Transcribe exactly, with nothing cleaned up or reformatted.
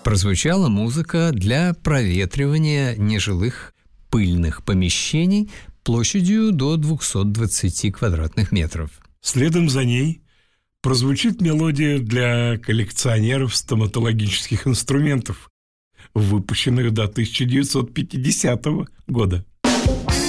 Прозвучала музыка для проветривания нежилых пыльных помещений площадью до двести двадцать квадратных метров. Следом за ней прозвучит мелодия для коллекционеров стоматологических инструментов, выпущенных до тысяча девятьсот пятидесятого года.